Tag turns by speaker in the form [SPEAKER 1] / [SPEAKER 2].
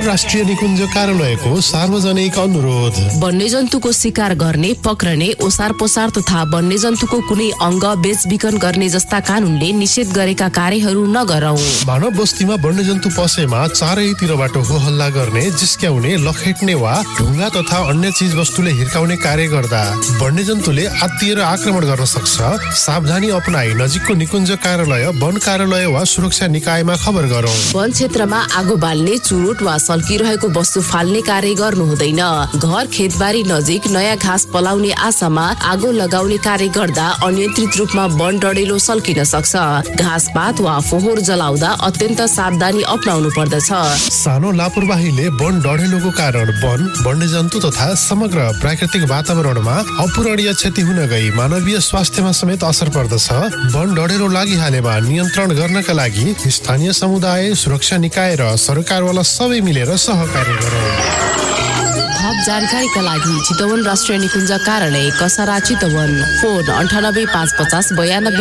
[SPEAKER 1] राष्ट्रिय निकुञ्ज कार्यालयको सार्वजनिक अनुरोध।
[SPEAKER 2] वन्यजन्तुको शिकार गर्ने, पक्रने, ओसार पोसार तथा वन्यजन्तुको कुनै अङ्ग बेचबिखन गर्ने जस्ता कानूनले निषेध गरेका कार्यहरू नगरौं।
[SPEAKER 1] मानव बस्तीमा वन्यजन्तु पसेमा चारैतिरबाट हो हल्ला गर्ने, जिस्क्याउने, लखेट्ने वा ढुङ्गा तथा अन्य चीज वस्तुले हिर्काउने कार्य गर्दा वन्यजन्तुले आत्तिएर आक्रमण गर्न सक्छ। सावधानी अपनाई नजिकको निकुञ्ज कार्यालय, वन कार्यालय वा सुरक्षा निकायमा खबर गरौं।
[SPEAKER 2] वन क्षेत्रमा आगो बाल्ने, चुरोट वा सल्किरहेको वस्तु फाल्ने कार्य गर्नु हुँदैन। घर खेतबारी नजिक नयाँ घाँस पलाउने आशामा आगो लगाउने कार्य गर्दा अनियन्त्रित रूपमा वन डढेलो सल्किन सक्छ। घाँसपात वा फोहोर जलाउँदा अत्यन्त सावधानी अपनाउनु पर्दछ।
[SPEAKER 1] सानो लापरवाहीले वन डढेलोको कारण वन, वन्यजन्तु तथा समग्र प्राकृतिक वातावरणमा अपूरणीय क्षति हुन गई मानवीय स्वास्थ्यमा समेत असर पर्दछ। वन डढेलो लागिहालेमा नियन्त्रण गर्नका लागि स्थानीय समुदाय, सुरक्षा निकाय र सरकारवाला सबै मिलेर सहकार्य गरौँ।
[SPEAKER 2] थप जानकारीका लागि चितवन राष्ट्रिय निकुञ्ज कार्यालय, कसारा, चितवन। फोन 98 550 92